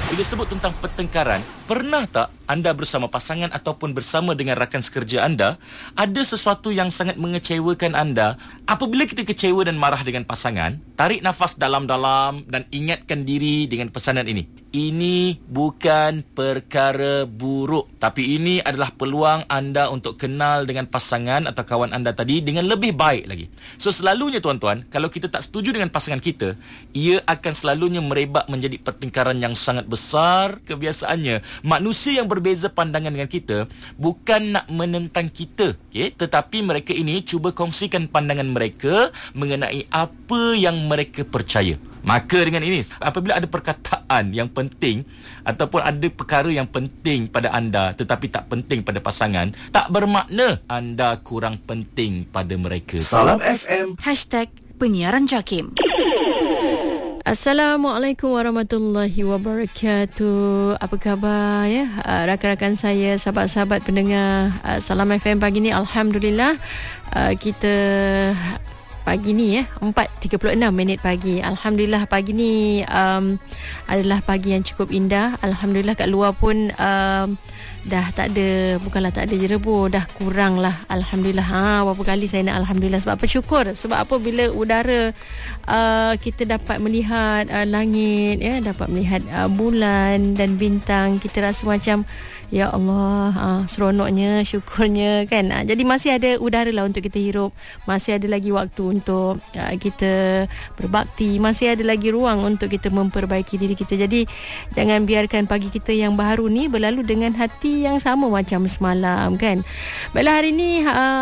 Bila sebut tentang pertengkaran, pernah tak anda bersama pasangan ataupun bersama dengan rakan sekerja anda, ada sesuatu yang sangat mengecewakan anda? Apabila kita kecewa dan marah dengan pasangan, tarik nafas dalam-dalam dan ingatkan diri dengan pesanan ini. Ini bukan perkara buruk, tapi ini adalah peluang anda untuk kenal dengan pasangan atau kawan anda tadi dengan lebih baik lagi. So selalunya tuan-tuan, kalau kita tak setuju dengan pasangan kita, ia akan selalunya merebak menjadi pertengkaran yang sangat besar. Kebiasaannya, manusia yang berbeza pandangan dengan kita bukan nak menentang kita, tetapi mereka ini cuba kongsikan pandangan mereka mengenai apa yang mereka percaya. Maka dengan ini, apabila ada perkataan yang penting ataupun ada perkara yang penting pada anda tetapi tak penting pada pasangan, tak bermakna anda kurang penting pada mereka. Salam FM #penyiaran JAKIM. Assalamualaikum warahmatullahi wabarakatuh. Apa khabar ya rakan-rakan saya, sahabat-sahabat pendengar Salam FM pagi ni? Alhamdulillah, kita pagi ni 4.36 pagi. Alhamdulillah pagi ni adalah pagi yang cukup indah. Alhamdulillah kat luar pun dah tak ada, bukanlah tak ada jerebu, dah kurang lah. Alhamdulillah. Berapa kali saya nak Alhamdulillah. Sebab apa? Syukur. Sebab apa? Bila udara kita dapat melihat langit, dapat melihat bulan dan bintang, kita rasa macam ya Allah, seronoknya, syukurnya kan. Jadi masih ada udara lah untuk kita hirup. Masih ada lagi waktu untuk kita berbakti. Masih ada lagi ruang untuk kita memperbaiki diri kita. Jadi jangan biarkan pagi kita yang baru ni berlalu dengan hati yang sama macam semalam kan. Baiklah, hari ni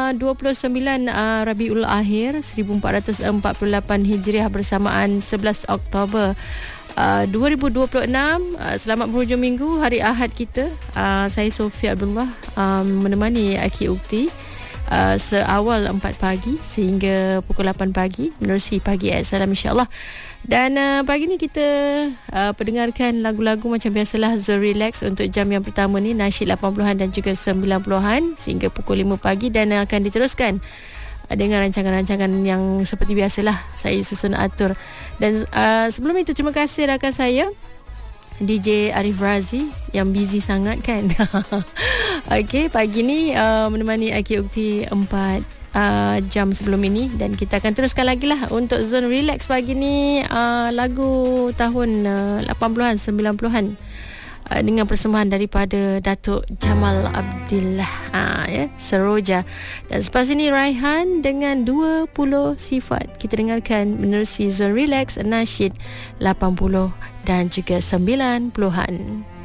29 Rabiul Akhir 1448 Hijriah bersamaan 11 Oktober 2026. Selamat berhujung minggu, hari Ahad kita. Saya Sofia Abdullah menemani Aki Ukti seawal 4 pagi sehingga pukul 8 pagi menerusi pagi Salam insyaAllah. Dan pagi ni kita pendengarkan lagu-lagu macam biasalah, The Relax untuk jam yang pertama ni, nasyid 80-an dan juga 90-an sehingga pukul 5 pagi, dan akan diteruskan dengan rancangan-rancangan yang seperti biasalah saya susun atur. Dan sebelum itu, terima kasih rakan saya DJ Arif Razi yang busy sangat kan. Okey, pagi ni menemani Aki Ukti 4 jam sebelum ini, dan kita akan teruskan lagi lah untuk Zone Relax pagi ni, lagu tahun 80-an 90-an dengan persembahan daripada Datuk Jamal Abdillah, Seroja. Dan selepas ini Raihan dengan 20 sifat. Kita dengarkan menerusi Zone Relax, nasyid 80 dan juga 90-an.